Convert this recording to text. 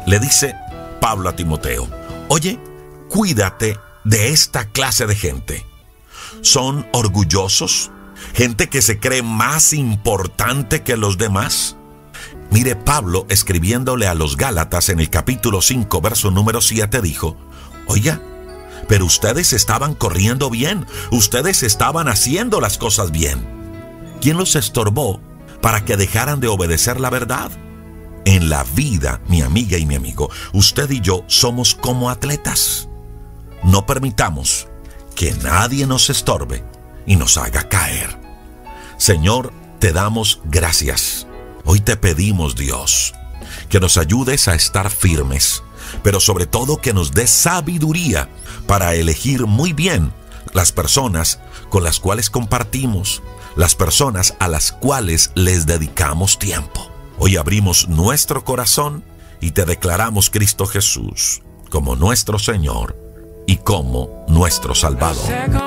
le dice Pablo a Timoteo: oye, cuídate de esta clase de gente. Son orgullosos, gente que se cree más importante que los demás. Mire, Pablo, escribiéndole a los Gálatas en el capítulo 5, verso número 7, dijo: oiga, pero ustedes estaban corriendo bien, ustedes estaban haciendo las cosas bien. ¿Quién los estorbó para que dejaran de obedecer la verdad? En la vida, mi amiga y mi amigo, usted y yo somos como atletas. No permitamos que nadie nos estorbe y nos haga caer. Señor, te damos gracias. Hoy te pedimos, Dios, que nos ayudes a estar firmes, pero sobre todo que nos des sabiduría para elegir muy bien las personas con las cuales compartimos, las personas a las cuales les dedicamos tiempo. Hoy abrimos nuestro corazón y te declaramos, Cristo Jesús, como nuestro Señor y como nuestro Salvador.